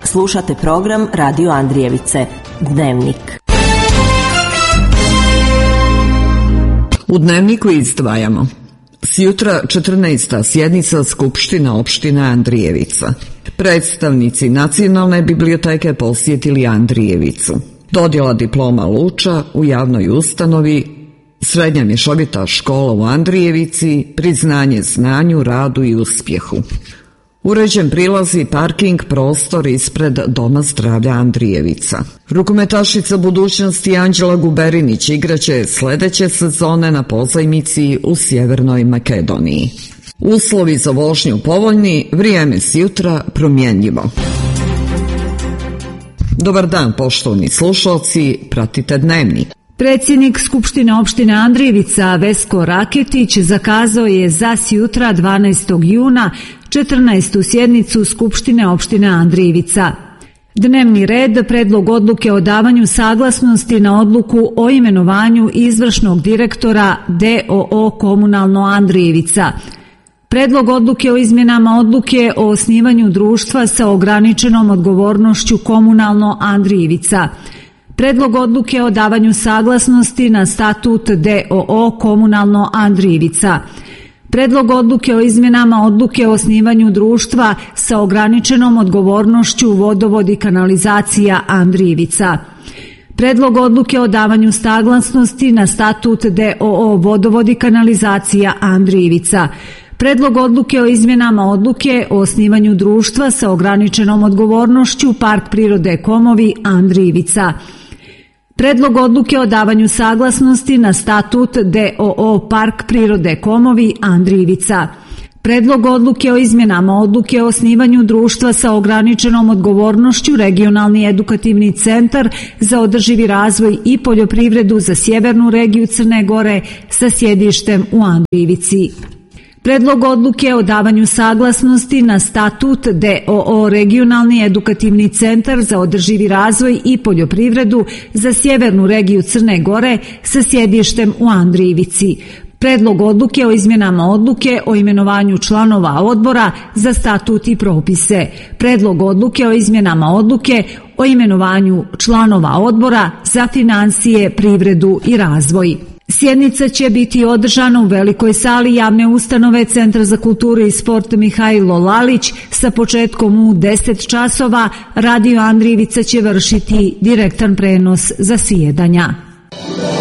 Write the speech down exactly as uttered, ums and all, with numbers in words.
Slušate program Radio Andrijevice, Dnevnik. U Dnevniku izdvajamo: sjutra četrnaesta sjednica Skupština opštine Andrijevica. Predstavnici Nacionalne biblioteke posjetili Andrijevicu. Dodjela diploma Luča u javnoj ustanovi, srednja mješovita škola u Andrijevici, priznanje znanju, radu i uspjehu. Uređen prilaz i parking prostor ispred Doma zdravlja Andrijevica. Rukometašica budućnosti Anđela Guberinić igraće sljedeće sezone na pozajmici u Sjevernoj Makedoniji. Uslovi za vožnju povoljni, vrijeme sjutra promjenjivo. Dobar dan, poštovani slušalci, pratite Dnevnik. Predsjednik Skupštine opštine Andrijevica Vesko Raketić zakazao je za sjutra dvanaestog juna četrnaestu sjednicu Skupštine opštine Andrijevica. Dnevni red: predlog odluke o davanju saglasnosti na odluku o imenovanju izvršnog direktora D O O Komunalno Andrijevica. Predlog odluke o izmjenama odluke o osnivanju društva sa ograničenom odgovornošću Komunalno Andrijevica. Predlog odluke o davanju saglasnosti na statut D O O Komunalno Andrijevica. Predlog odluke o izmjenama odluke o osnivanju društva sa ograničenom odgovornošću Vodovod i kanalizacija Andrijevica. Predlog odluke o davanju saglasnosti na statut D O O Vodovod i kanalizacija Andrijevica. Predlog odluke o izmjenama odluke o osnivanju društva sa ograničenom odgovornošću Park prirode Komovi Andrijevica. Predlog odluke o davanju saglasnosti na statut D O O Park prirode Komovi Andrijevica. Predlog odluke o izmjenama odluke o osnivanju društva sa ograničenom odgovornošću Regionalni edukativni centar za održivi razvoj i poljoprivredu za sjevernu regiju Crne Gore sa sjedištem u Andrijevici. Predlog odluke o davanju saglasnosti na statut D O O Regionalni edukativni centar za održivi razvoj i poljoprivredu za sjevernu regiju Crne Gore sa sjedištem u Andrijevici. Predlog odluke o izmjenama odluke o imenovanju članova odbora za statut i propise. Predlog odluke o izmjenama odluke o imenovanju članova odbora za financije, privredu i razvoj. Sjednica će biti održana u velikoj sali javne ustanove Centra za kulturu i sport Mihajlo Lalić sa početkom u deset časova. Radio Andrijevica će vršiti direktan prenos zasjedanja.